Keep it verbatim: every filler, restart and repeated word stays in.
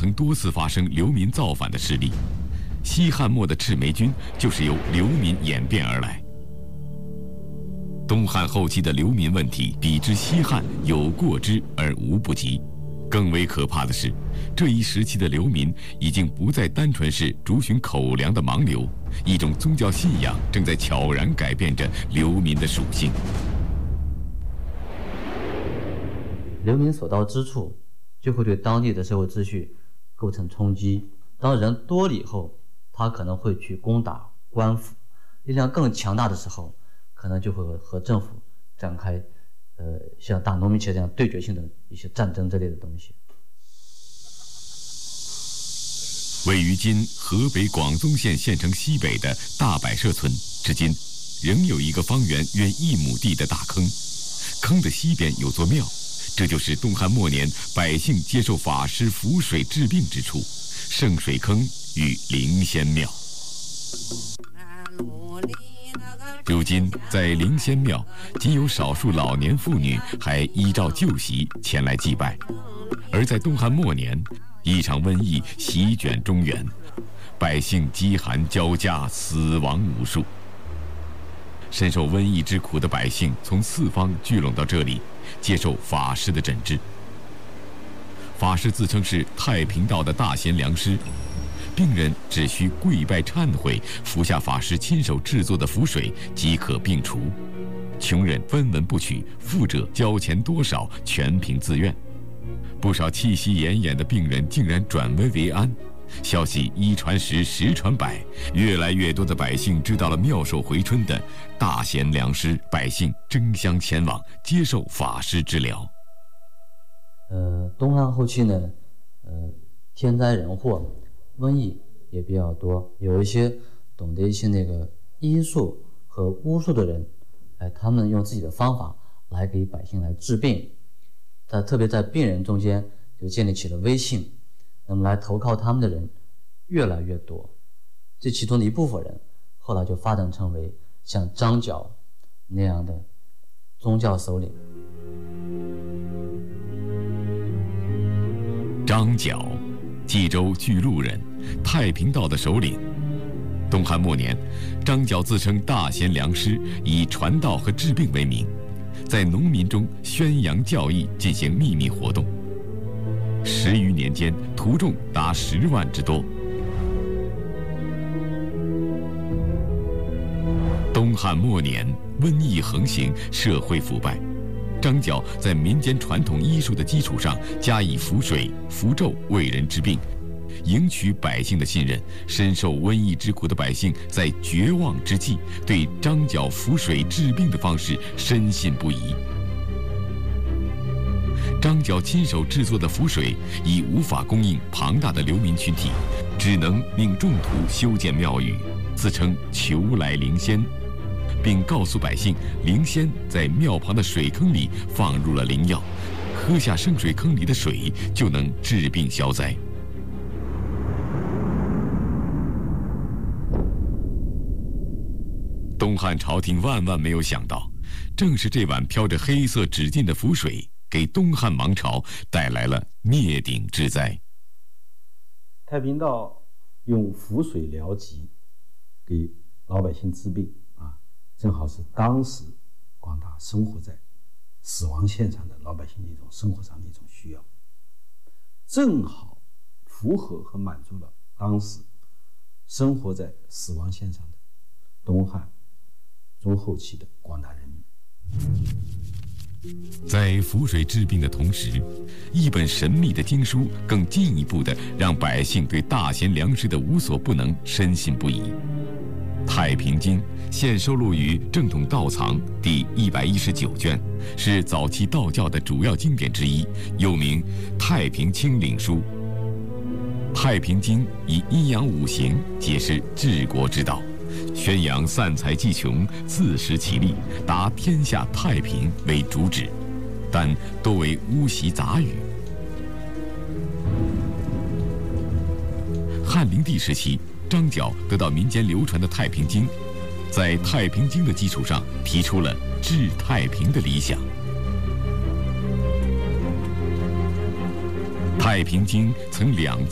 曾多次发生流民造反的事例。西汉末的赤眉军就是由流民演变而来。东汉后期的流民问题比之西汉有过之而无不及。更为可怕的是，这一时期的流民已经不再单纯是逐寻口粮的盲流，一种宗教信仰正在悄然改变着流民的属性。 流民所到之处，就会对当地的社会秩序构成冲击。当人多了以后，他可能会去攻打官府，力量更强大的时候，可能就会和政府展开，呃，像打农民起来这样对决性的一些战争之类的东西。 位于今河北广宗县县城西北的大柏社村，至今仍有一个方圆约一亩地的大坑，坑的西边有座庙，这就是东汉末年百姓接受法师符水治病之处，圣水坑与灵仙庙。如今在灵仙庙，仅有少数老年妇女还依照旧习前来祭拜。而在东汉末年，一场瘟疫席卷中原，百姓饥寒交加，死亡无数。深受瘟疫之苦的百姓从四方聚拢到这里，接受法师的诊治。法师自称是太平道的大贤良师，病人只需跪拜忏悔，服下法师亲手制作的符水即可病除。穷人分文不取，富者交钱多少全凭自愿。不少气息奄奄的病人竟然转危为安。消息一传十，十传百，越来越多的百姓知道了妙手回春的大贤良师，百姓争相前往接受法师治疗。 呃，东汉后期呢，呃，天灾人祸，瘟疫也比较多，有一些懂得一些那个医术和巫术的人，哎，他们用自己的方法来给百姓来治病，在特别在病人中间就建立起了威信，那么来投靠他们的人越来越多，这其中的一部分人后来就发展成为像张角那样的宗教首领。 张角，冀州巨鹿人，太平道的首领。东汉末年，张角自称大贤良师，以传道和治病为名，在农民中宣扬教义，进行秘密活动。十余年间，徒众达十万之多。东汉末年，瘟疫横行，社会腐败。张角在民间传统医术的基础上，加以符水、符咒为人治病，赢取百姓的信任。深受瘟疫之苦的百姓在绝望之际，对张角符水治病的方式深信不疑。张角亲手制作的符水已无法供应庞大的流民群体，只能命众徒修建庙宇，自称求来灵仙，并告诉百姓，灵仙在庙旁的水坑里放入了灵药，喝下圣水坑里的水就能治病消灾。东汉朝廷万万没有想到，正是这碗飘着黑色纸巾的符水，给东汉王朝带来了灭顶之灾。 太平道用符水疗疾，给老百姓治病啊，正好是当时广大生活在死亡线上的老百姓的一种生活上的一种需要，正好符合和满足了当时生活在死亡线上的东汉中后期的广大人民。 在符水治病的同时，一本神秘的经书更进一步地让百姓对大贤良师的无所不能深信不疑。《太平经》现收录于正统道藏第一百一十九卷，是早期道教的主要经典之一，又名《太平清领书》。《太平经》以阴阳五行解释治国之道，宣扬散财济穷、自食其力、达天下太平为主旨，但多为巫习杂语。汉灵帝时期，张角得到民间流传的《太平经》，在《太平经》的基础上提出了治太平的理想。《太平经》曾两